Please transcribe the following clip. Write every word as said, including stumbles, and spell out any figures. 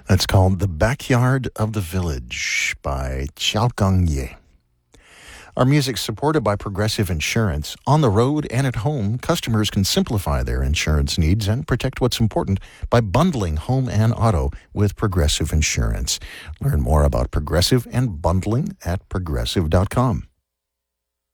That's called The Backyard of the Village by Chao Gang Ye. Our music's supported by Progressive Insurance. On the road and at home, customers can simplify their insurance needs and protect what's important by bundling home and auto with Progressive Insurance. Learn more about Progressive and bundling at progressive dot com.